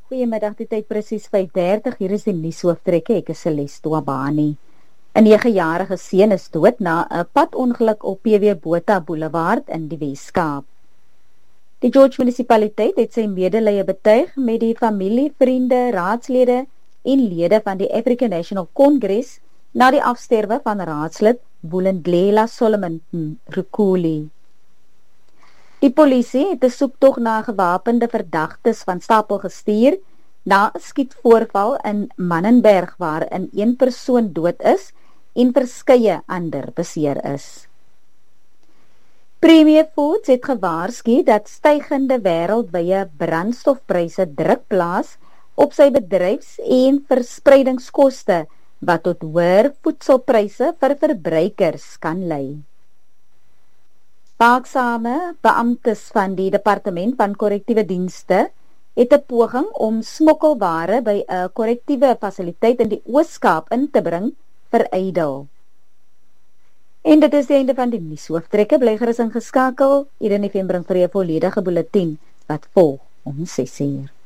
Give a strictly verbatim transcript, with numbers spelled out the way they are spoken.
Goeiemiddag, die tyd presies vyf dertig, hier is die nuushooftrekke, ek is Celeste Twabani. 'n negenjarige seun is dood na 'n padongeluk op P W Botha Boulevard in die Wes-Kaap. Die George munisipaliteit het sy medelee betuig met die familie, vriende, raadslede en lede van die African National Congress na die afsterwe van raadslid Vulindlela Solomon Rukuli. Die polisie het 'n soektog na gewapende verdagtes van Stapel gestuur na 'n skietvoorval in Mannenberg waarin een persoon dood is en verskeie ander beseer is. Premier Foods het gewaarsku dat stygende wêreldwye brandstofpryse druk plaas op sy bedryfs- en verspreidingskoste wat tot hoër voedselpryse vir verbruikers kan lei. Waakzame beamptes van die Departement van Korrektiewe Dienste het 'n poging om smokkelware by 'n korrektiewe fasiliteit in die Oos-Kaap in te bring verydel. En dit is die einde van die nuushooftrekke. Bly gerus ingeskakel. Eden F M bring vir 'n volledige bulletin wat volg om ses uur.